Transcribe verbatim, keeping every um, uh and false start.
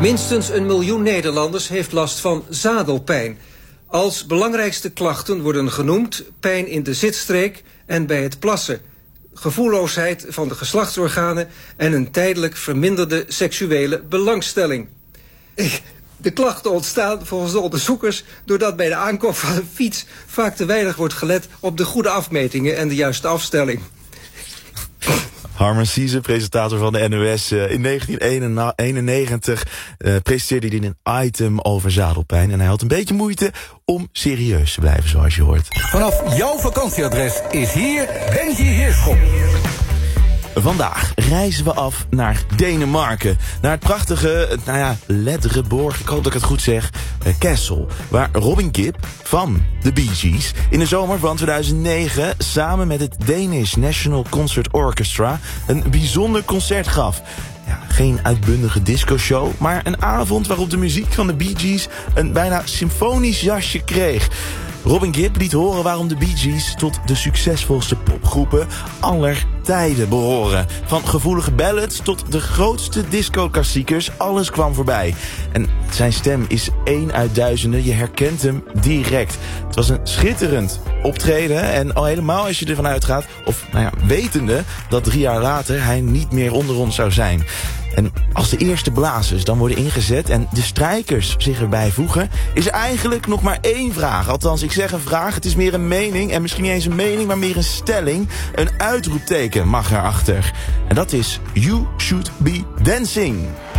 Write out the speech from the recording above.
Minstens een miljoen Nederlanders heeft last van zadelpijn. Als belangrijkste klachten worden genoemd pijn in de zitstreek en bij het plassen, gevoelloosheid van de geslachtsorganen en een tijdelijk verminderde seksuele belangstelling. De klachten ontstaan volgens de onderzoekers doordat bij de aankoop van een fiets vaak te weinig wordt gelet op de goede afmetingen en de juiste afstelling. Harmen Siese, presentator van de N O S. Uh, in negentien eenennegentig uh, presenteerde hij een item over zadelpijn. En hij had een beetje moeite om serieus te blijven, zoals je hoort. Vanaf jouw vakantieadres is hier Benji Heerschop. Vandaag reizen we af naar Denemarken. Naar het prachtige, nou ja, Ledreborg, ik hoop dat ik het goed zeg, uh, Kessel. Waar Robin Gibb van de Bee Gees in de zomer van tweeduizend negen samen met het Danish National Concert Orchestra een bijzonder concert gaf. Ja, geen uitbundige discoshow, maar een avond waarop de muziek van de Bee Gees een bijna symfonisch jasje kreeg. Robin Gibb liet horen waarom de Bee Gees tot de succesvolste popgroepen aller tijden behoren. Van gevoelige ballads tot de grootste disco-klassiekers, alles kwam voorbij. En zijn stem is één uit duizenden, je herkent hem direct. Het was een schitterend optreden en al helemaal als je ervan uitgaat, of nou ja, wetende dat drie jaar later hij niet meer onder ons zou zijn. En als de eerste blazers dan worden ingezet en de strijkers zich erbij voegen, is er eigenlijk nog maar één vraag. Althans, ik zeg een vraag, het is meer een mening en misschien niet eens een mening, maar meer een stelling. Een uitroepteken mag erachter. En dat is You Should Be Dancing.